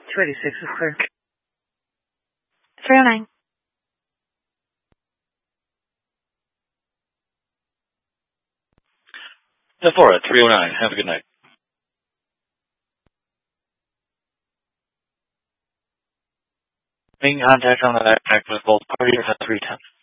286 is clear. 309. The 4 at 309. Have a good night. Making contact on the backpack with both parties at 310.